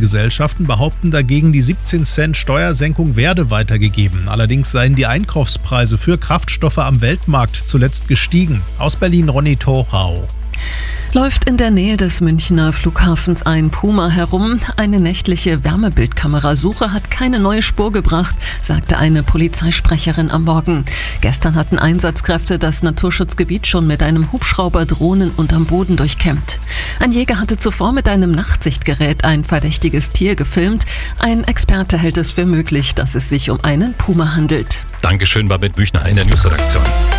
Aktiengesellschaften behaupten dagegen, die 17 Cent Steuersenkung werde weitergegeben. Allerdings seien die Einkaufspreise für Kraftstoffe am Weltmarkt zuletzt gestiegen. Aus Berlin Ronny Thorau. Läuft in der Nähe des Münchner Flughafens ein Puma herum. Eine nächtliche Wärmebildkamerasuche hat keine neue Spur gebracht, sagte eine Polizeisprecherin am Morgen. Gestern hatten Einsatzkräfte das Naturschutzgebiet schon mit einem Hubschrauber, Drohnen und am Boden durchkämmt. Ein Jäger hatte zuvor mit einem Nachtsichtgerät ein verdächtiges Tier gefilmt. Ein Experte hält es für möglich, dass es sich um einen Puma handelt. Dankeschön, Babette Büchner in der Newsredaktion.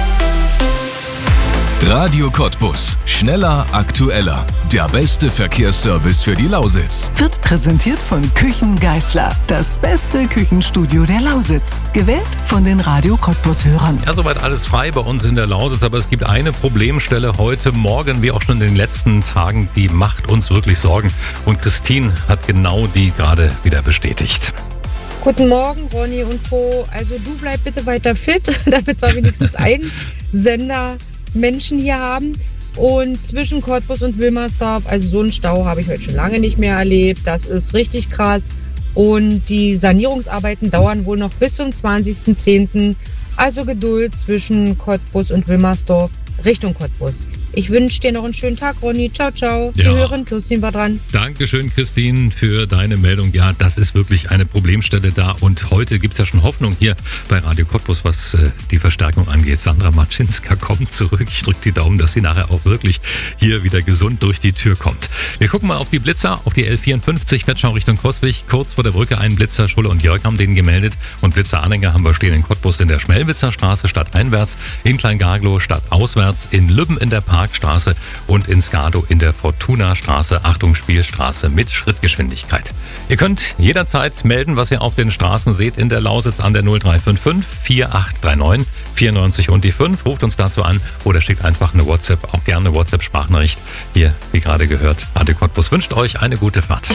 Radio Cottbus. Schneller, aktueller. Der beste Verkehrsservice für die Lausitz. Wird präsentiert von Küchen Geisler. Das beste Küchenstudio der Lausitz. Gewählt von den Radio Cottbus-Hörern. Ja, soweit alles frei bei uns in der Lausitz. Aber es gibt eine Problemstelle heute Morgen, wie auch schon in den letzten Tagen, die macht uns wirklich Sorgen. Und Christine hat genau die gerade wieder bestätigt. Guten Morgen, Ronny und Co. Also du bleib bitte weiter fit, damit wir wenigstens einen Sender Menschen hier haben. Und zwischen Cottbus und Wilmersdorf, also so einen Stau habe ich heute schon lange nicht mehr erlebt. Das ist richtig krass. Und die Sanierungsarbeiten dauern wohl noch bis zum 20.10. Also Geduld zwischen Cottbus und Wilmersdorf Richtung Cottbus. Ich wünsche dir noch einen schönen Tag, Ronny. Ciao, ciao. Ja. Wir hören, Kirstin war dran. Dankeschön, Christine, für deine Meldung. Ja, das ist wirklich eine Problemstelle da. Und heute gibt es ja schon Hoffnung hier bei Radio Cottbus, was die Verstärkung angeht. Sandra Matschinska kommt zurück. Ich drücke die Daumen, dass sie nachher auch wirklich hier wieder gesund durch die Tür kommt. Wir gucken mal auf die Blitzer, auf die L54, Wettschau Richtung Coswig. Kurz vor der Brücke ein Blitzer. Schulle und Jörg haben den gemeldet. Und Blitzer-Anhänger haben wir stehen in Cottbus in der Schmelwitzer Straße stadteinwärts, in Kleingarglow stadtauswärts, in Lübben in der Parkstraße und in Skado in der Fortuna-Straße. Achtung, Spielstraße mit Schrittgeschwindigkeit. Ihr könnt jederzeit melden, was ihr auf den Straßen seht in der Lausitz an der 0355 4839 94 und die 5. Ruft uns dazu an oder schickt einfach eine WhatsApp, auch gerne eine WhatsApp-Sprachnachricht. Hier, wie gerade gehört, Radio Cottbus wünscht euch eine gute Fahrt.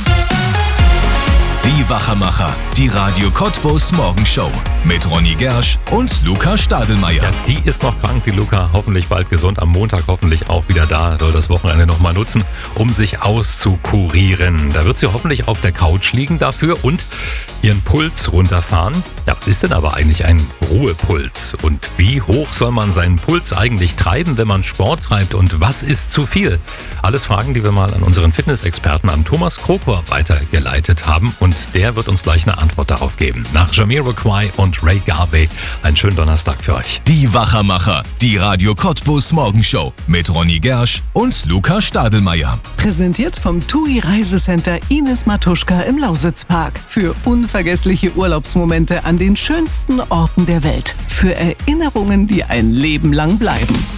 Die Wachermacher, die Radio Cottbus Morgenshow mit Ronny Gersch und Luca Stadelmeier. Ja, die ist noch krank, die Luca, hoffentlich bald gesund, am Montag hoffentlich auch wieder da, soll das Wochenende nochmal nutzen, um sich auszukurieren. Da wird sie hoffentlich auf der Couch liegen dafür und ihren Puls runterfahren. Ja, was ist denn aber eigentlich ein Ruhepuls? Und wie hoch soll man seinen Puls eigentlich treiben, wenn man Sport treibt? Und was ist zu viel? Alles Fragen, die wir mal an unseren Fitnessexperten, an Thomas Krokor, weitergeleitet haben. Und der wird uns gleich eine Antwort darauf geben. Nach Jamiroquai und Ray Garvey. Einen schönen Donnerstag für euch. Die Wachermacher, die Radio Cottbus Morgenshow mit Ronny Gersch und Luca Stadelmeier. Präsentiert vom TUI Reisecenter Ines Matuschka im Lausitzpark. Für unvergessliche Urlaubsmomente an den schönsten Orten der Welt. Für Erinnerungen, die ein Leben lang bleiben.